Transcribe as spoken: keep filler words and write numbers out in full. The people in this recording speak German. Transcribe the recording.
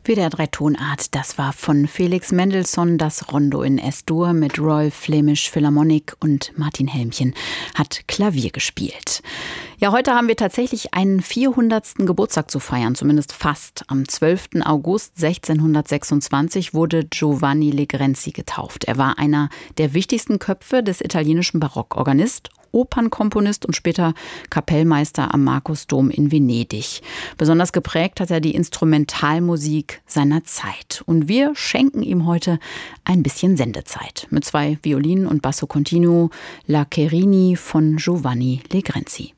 W D R drei Tonart, das war von Felix Mendelssohn das Rondo in S-Dur mit Royal Flemish Philharmonic und Martin Helmchen hat Klavier gespielt. Ja, heute haben wir tatsächlich einen vierhundertsten Geburtstag zu feiern, zumindest fast. Am zwölften August sechzehnhundertsechsundzwanzig wurde Giovanni Legrenzi getauft. Er war einer der wichtigsten Köpfe des italienischen Barockorganist, Opernkomponist und später Kapellmeister am Markusdom in Venedig. Besonders geprägt hat er die Instrumentalmusik seiner Zeit. Und wir schenken ihm heute ein bisschen Sendezeit mit zwei Violinen und Basso Continuo, La Cherini von Giovanni Legrenzi.